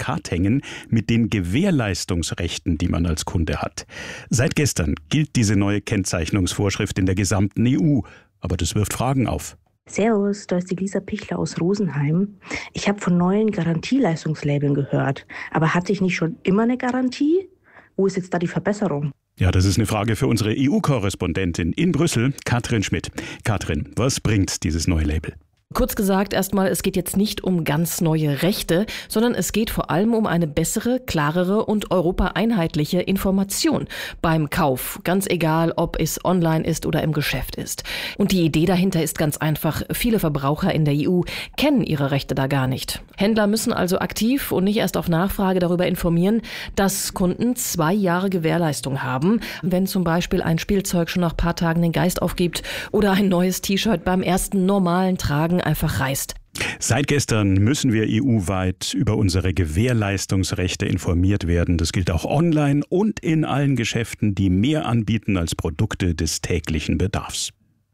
Plakat hängen mit den Gewährleistungsrechten, die man als Kunde hat. Seit gestern gilt diese neue Kennzeichnungsvorschrift in der gesamten EU. Aber das wirft Fragen auf. Servus, da ist die Lisa Pichler aus Rosenheim. Ich habe von neuen Garantieleistungslabeln gehört. Aber hatte ich nicht schon immer eine Garantie? Wo ist jetzt da die Verbesserung? Ja, das ist eine Frage für unsere EU-Korrespondentin in Brüssel, Katrin Schmidt. Katrin, was bringt dieses neue Label? Kurz gesagt erstmal, es geht jetzt nicht um ganz neue Rechte, sondern es geht vor allem um eine bessere, klarere und europaeinheitliche Information beim Kauf. Ganz egal, ob es online ist oder im Geschäft ist. Und die Idee dahinter ist ganz einfach, viele Verbraucher in der EU kennen ihre Rechte da gar nicht. Händler müssen also aktiv und nicht erst auf Nachfrage darüber informieren, dass Kunden 2 Jahre Gewährleistung haben, wenn zum Beispiel ein Spielzeug schon nach ein paar Tagen den Geist aufgibt oder ein neues T-Shirt beim ersten normalen Tragen einfach reißt. Seit gestern müssen wir EU-weit über unsere Gewährleistungsrechte informiert werden. Das gilt auch online und in allen Geschäften, die mehr anbieten als Produkte des täglichen Bedarfs.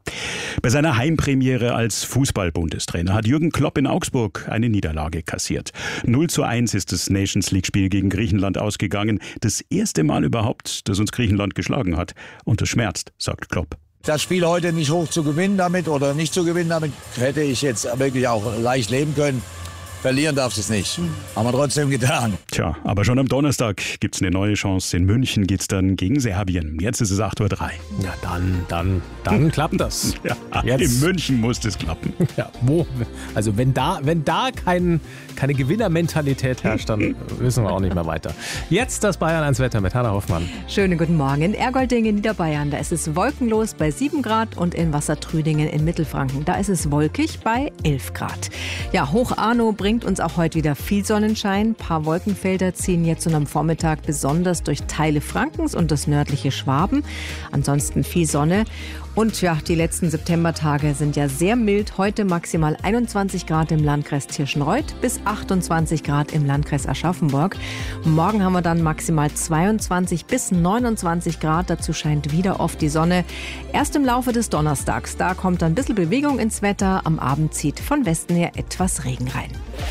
Bei seiner Heimpremiere als Fußball-Bundestrainer hat Jürgen Klopp in Augsburg eine Niederlage kassiert. 0:1 ist das Nations-League-Spiel gegen Griechenland ausgegangen. Das erste Mal überhaupt, dass uns Griechenland geschlagen hat. Und das schmerzt, sagt Klopp. Das Spiel heute nicht hoch zu gewinnen damit oder nicht zu gewinnen damit, hätte ich jetzt wirklich auch leicht leben können. Verlieren darfst du es nicht. Haben wir trotzdem getan. Tja, aber schon am Donnerstag gibt's eine neue Chance. In München geht's dann gegen Serbien. Jetzt ist es 8:03 Uhr. Ja, dann klappt das. Ja, Jetzt. in München muss das klappen. Ja, wo? Also wenn da keine Gewinnermentalität herrscht, dann wissen wir auch nicht mehr weiter. Jetzt das Bayern 1 Wetter mit Hanna Hoffmann. Schönen guten Morgen. In Ergoldingen, Niederbayern, da ist es wolkenlos bei 7 Grad und in Wassertrüdingen in Mittelfranken, da ist es wolkig bei 11 Grad. Ja, Hoch Arno bringt uns auch heute wieder viel Sonnenschein. Ein paar Wolkenfelder ziehen jetzt und am Vormittag besonders durch Teile Frankens und das nördliche Schwaben. Ansonsten viel Sonne. Und ja, die letzten Septembertage sind ja sehr mild. Heute maximal 21 Grad im Landkreis Tirschenreuth bis 28 Grad im Landkreis Aschaffenburg. Morgen haben wir dann maximal 22 bis 29 Grad. Dazu scheint wieder oft die Sonne. Erst im Laufe des Donnerstags, da kommt dann ein bisschen Bewegung ins Wetter. Am Abend zieht von Westen her etwas Regen rein.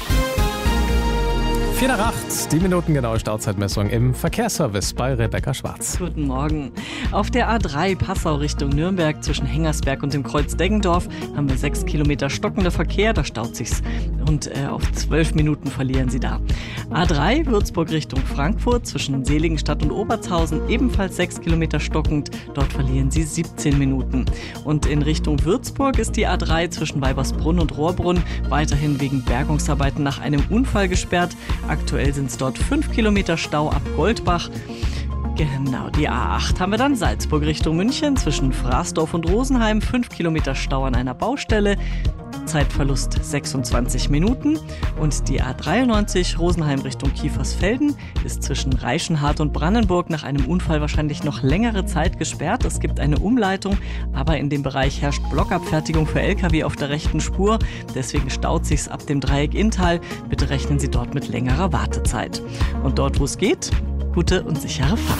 4:08, die minutengenaue Stauzeitmessung im Verkehrsservice bei Rebecca Schwarz. Guten Morgen. Auf der A3 Passau Richtung Nürnberg zwischen Hengersberg und dem Kreuz Deggendorf haben wir 6 Kilometer stockender Verkehr. Da staut sich's und auf 12 Minuten verlieren Sie da. A3 Würzburg Richtung Frankfurt zwischen Seligenstadt und Obertshausen ebenfalls 6 Kilometer stockend. Dort verlieren Sie 17 Minuten. Und in Richtung Würzburg ist die A3 zwischen Weibersbrunn und Rohrbrunn weiterhin wegen Bergungsarbeiten nach einem Unfall gesperrt. Aktuell sind es dort 5 Kilometer Stau ab Goldbach. Genau, die A8 haben wir dann Salzburg Richtung München zwischen Fraßdorf und Rosenheim. 5 Kilometer Stau an einer Baustelle. Zeitverlust 26 Minuten. Und die A93 Rosenheim Richtung Kiefersfelden ist zwischen Reichenhart und Brandenburg nach einem Unfall wahrscheinlich noch längere Zeit gesperrt. Es gibt eine Umleitung, aber in dem Bereich herrscht Blockabfertigung für Lkw auf der rechten Spur. Deswegen staut sich's ab dem Dreieck Inntal. Bitte rechnen Sie dort mit längerer Wartezeit. Und dort, wo es geht, gute und sichere Fahrt.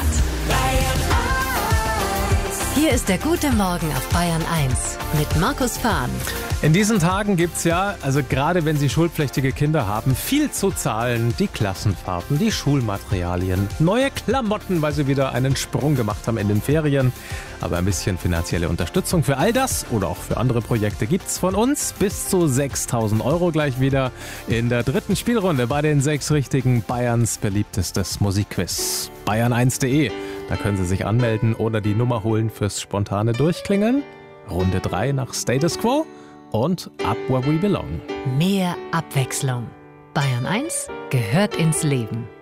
Hier ist der gute Morgen auf Bayern 1 mit Markus Fahn. In diesen Tagen gibt's ja, also gerade wenn Sie schulpflichtige Kinder haben, viel zu zahlen. Die Klassenfahrten, die Schulmaterialien, neue Klamotten, weil Sie wieder einen Sprung gemacht haben in den Ferien. Aber ein bisschen finanzielle Unterstützung für all das oder auch für andere Projekte gibt's von uns. Bis zu 6.000 € gleich wieder in der 3. Spielrunde bei den 6 Richtigen Bayerns beliebtestes Musikquiz. Bayern1.de, da können Sie sich anmelden oder die Nummer holen fürs spontane Durchklingeln. Runde 3 nach Status Quo. Und Up Where We Belong. Mehr Abwechslung. Bayern 1 gehört ins Leben.